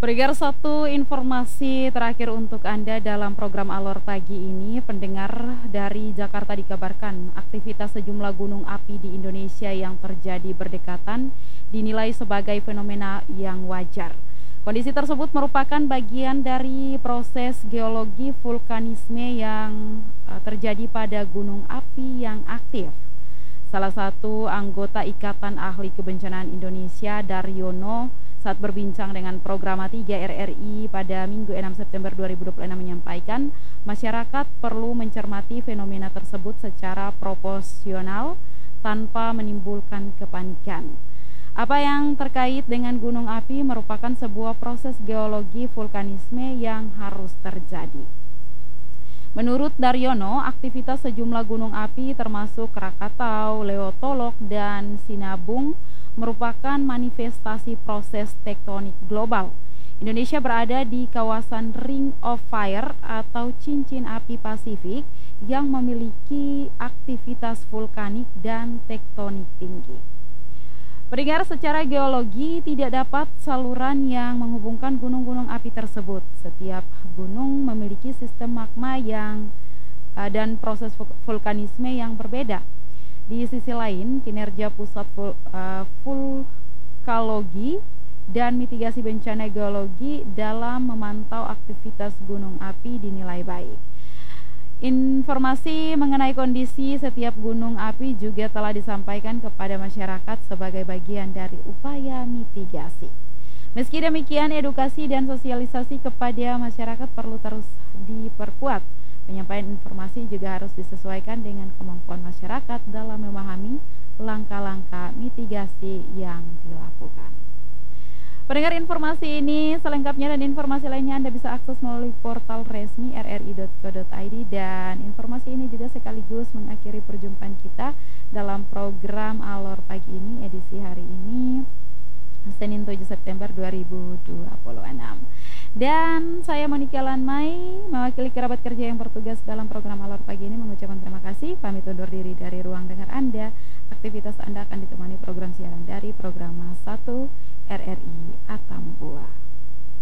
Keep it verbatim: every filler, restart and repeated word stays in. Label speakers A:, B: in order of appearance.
A: Pendengar, satu informasi terakhir untuk Anda dalam program Alor Pagi ini. Pendengar, dari Jakarta dikabarkan aktivitas sejumlah gunung api di Indonesia yang terjadi berdekatan dinilai sebagai fenomena yang wajar. Kondisi tersebut merupakan bagian dari proses geologi vulkanisme yang eh, terjadi pada gunung api yang aktif. Salah satu anggota Ikatan Ahli Kebencanaan Indonesia, Daryono, saat berbincang dengan Programa tiga R R I pada Minggu enam September dua ribu dua puluh enam menyampaikan, masyarakat perlu mencermati fenomena tersebut secara proporsional tanpa menimbulkan kepanikan. Apa yang terkait dengan gunung api merupakan sebuah proses geologi vulkanisme yang harus terjadi. Menurut Daryono, aktivitas sejumlah gunung api termasuk Krakatau, Leotolok, dan Sinabung merupakan manifestasi proses tektonik global. Indonesia berada di kawasan Ring of Fire atau cincin api Pasifik yang memiliki aktivitas vulkanik dan tektonik tinggi. Pendengar, secara geologi tidak dapat saluran yang menghubungkan gunung-gunung api tersebut. Setiap gunung memiliki sistem magma yang uh, dan proses vulkanisme yang berbeda. Di sisi lain, kinerja pusat vul, uh, vulkanologi dan mitigasi bencana geologi dalam memantau aktivitas gunung api dinilai baik. Informasi mengenai kondisi setiap gunung api juga telah disampaikan kepada masyarakat sebagai bagian dari upaya mitigasi. Meski demikian, edukasi dan sosialisasi kepada masyarakat perlu terus diperkuat. Penyampaian informasi juga harus disesuaikan dengan kemampuan masyarakat dalam memahami langkah-langkah mitigasi yang dilakukan. Pendengar, informasi ini selengkapnya dan informasi lainnya Anda bisa akses melalui portal resmi r r i dot co dot i d, dan informasi ini juga sekaligus mengakhiri perjumpaan kita dalam program Alor Pagi ini edisi hari ini Senin tujuh September dua ribu dua puluh enam. Dan saya Monika Lanmai mewakili kerabat kerja yang bertugas dalam program Alor Pagi ini mengucapkan terima kasih, pamit undur diri dari ruang